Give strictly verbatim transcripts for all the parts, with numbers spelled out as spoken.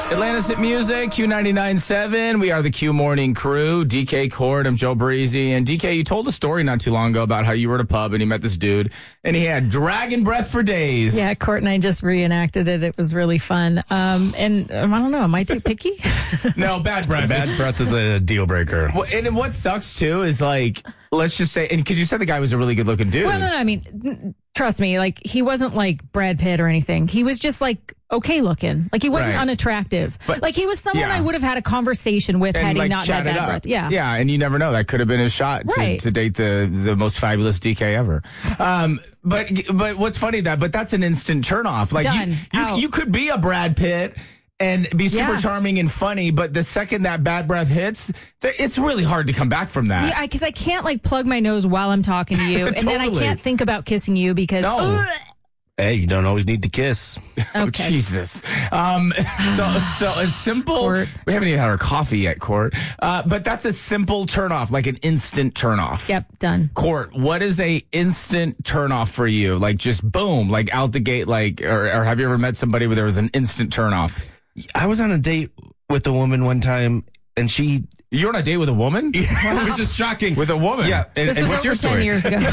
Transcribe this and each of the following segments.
Atlantis Hit Music, Q ninety-nine point seven. We are the Q Morning Crew. D K Court, I'm Joe Breezy. And D K, you told a story not too long ago about how you were at a pub and you met this dude and he had dragon breath for days. Yeah, Court and I just reenacted it. It was really fun. Um, and um, I don't know, am I too picky? No, bad breath. Bad breath is a deal breaker. Well, and what sucks too is like, let's just say, and because you said the guy was a really good looking dude. Well, no, no, I mean, trust me, like he wasn't like Brad Pitt or anything. He was just like okay looking. Like he wasn't Right. unattractive. But- like he was someone yeah. I would have had a conversation with And had he like not chat had it bad up. breath. Yeah. Yeah, and you never know. That could have been his shot to, Right. to date the, the most fabulous D K ever. Um, but but what's funny that, but that's an instant turnoff. Like Done. you, you, Out. you could be a Brad Pitt and be super Yeah. charming and funny, but the second that bad breath hits, th- it's really hard to come back from that. Yeah, because I, I can't like plug my nose while I'm talking to you, and then I Totally. can't think about kissing you because. No. Ugh. Hey, you don't always need to kiss. Oh, Okay. Jesus. Um, so, so a simple, Court. we haven't even had our coffee yet, Court. Uh, but that's a simple turnoff, like an instant turnoff. Yep, done. Court, what is a instant turnoff for you? Like just boom, like out the gate, like, or, or have you ever met somebody where there was an instant turnoff? I was on a date with a woman one time, and she, You're on a date with a woman? which is shocking. With a woman? Yeah, and, This and was what's over your ten story? years ago.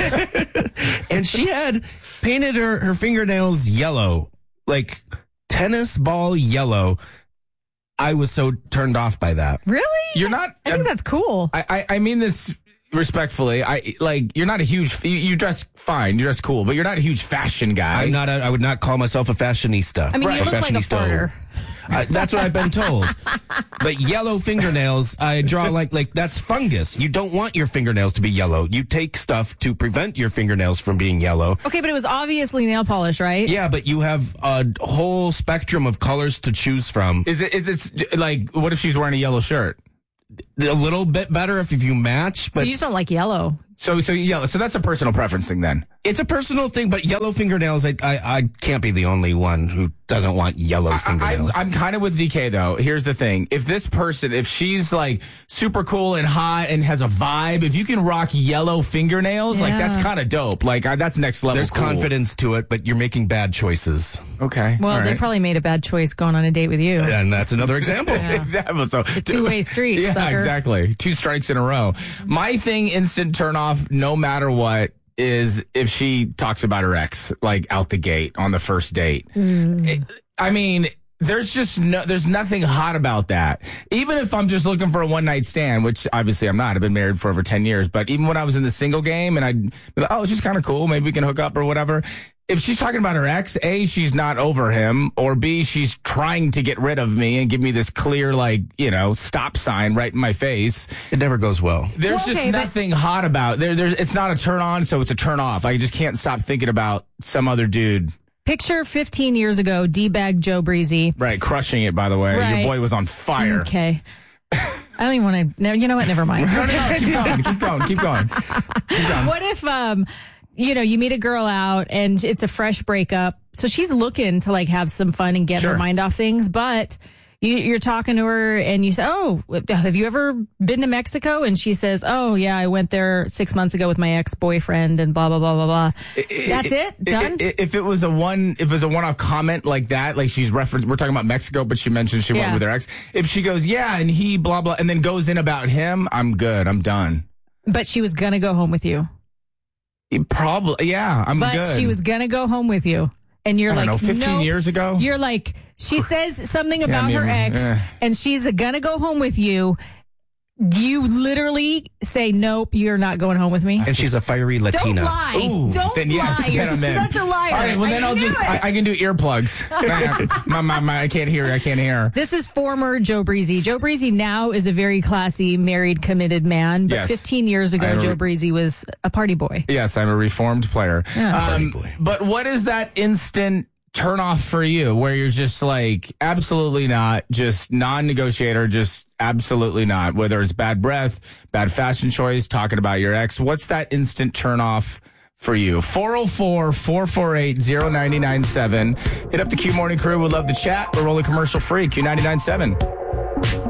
And she had painted her, her fingernails yellow, like tennis ball yellow. I was so turned off by that. Really? You're not. I think that's cool. I, I, I mean this respectfully. I like you're not a huge. You, you dress fine. You dress cool, but you're not a huge fashion guy. I'm not. A, I would not call myself a fashionista. I mean, Right. you look like a Fashionista. farter. Uh, that's what I've been told. But yellow fingernails, I draw like like that's fungus. You don't want your fingernails to be yellow. You take stuff to prevent your fingernails from being yellow. Okay, but it was obviously nail polish, right? Yeah, but you have a whole spectrum of colors to choose from. Is it? Is it like? What if she's wearing a yellow shirt? A little bit better if, if you match, So but you just don't like yellow. So so yeah. So that's a personal preference thing then. it's a personal thing. But yellow fingernails, I, I I can't be the only one who doesn't want yellow I, fingernails. I'm kind of with D K though. Here's the thing: if this person, if she's like super cool and hot and has a vibe, if you can rock yellow fingernails, like Yeah. that's kind of dope. Like I, that's next level. There's cool. confidence to it, but you're making bad choices, Okay. Well, all they right. probably made a bad choice going on a date with you. and that's another example. Yeah. Exactly. So two-way street, Yeah, sucker. exactly. Two strikes in a row. My thing, instant turn off, no matter what, is if she talks about her ex, like out the gate on the first date. It- I mean, there's just no, there's nothing hot about that. Even if I'm just looking for a one night stand, which obviously I'm not. I've been married for over ten years. But even when I was in the single game and I'd be like, oh, she's kind of cool. Maybe we can hook up or whatever. If she's talking about her ex, A, she's not over him, or B, she's trying to get rid of me and give me this clear, like, you know, stop sign right in my face. It never goes well. There's Well, just okay, but- nothing hot about there. There's, it's not a turn on, so it's a turn off. I just can't stop thinking about some other dude. Picture fifteen years ago, D-bag Joe Breezy. Right, crushing it, by the way. Right. Your boy was on fire. Okay. I don't even want to. No, you know what? Never mind. No, no, no, keep going, keep going, keep going. Keep going. What if, um, you know, you meet a girl out and it's a fresh breakup, so she's looking to like have some fun and get Sure. her mind off things, but you, you're talking to her and you say, "Oh, have you ever been to Mexico?" And she says, "Oh, yeah, I went there six months ago with my ex boyfriend," and blah blah blah blah blah. That's it, done. I- I- If it was a one, if it was a one-off comment like that, like she's referenced, we're talking about Mexico, but she mentioned she went Yeah. with her ex. If she goes, yeah, and he blah blah, and then goes in about him, I'm good. I'm done. But she was gonna go home with you. Probably, yeah, I'm But good. she was gonna go home with you, and you're I don't like, know, fifteen "Nope." year ago. You're like, she says something about me her and- ex, eh. and she's gonna go home with you. You literally say, "Nope, you're not going home with me." And she's a fiery Don't Latina. lie. Ooh, Don't then yes, lie. You're then I'm in. such a liar. All right, well I then I'll knew just it. I, I can do earplugs. my, my, my, I can't hear. I can't hear. This is former Joe Breezy. Joe Breezy now is a very classy, married, committed man. But Yes. fifteen years I ago, re- Joe Breezy was a party boy. Yes, I'm a reformed player. Yeah. Um, Party boy. but what is that instant turn off for you where you're just like, absolutely not, just non-negotiator, just absolutely not, whether it's bad breath, bad fashion choice, talking about your ex, what's that instant turn off for you? four oh four, four four eight, oh nine nine seven. Hit up the Q Morning Crew. We'd love to chat. We're rolling commercial free. Q ninety-nine point seven.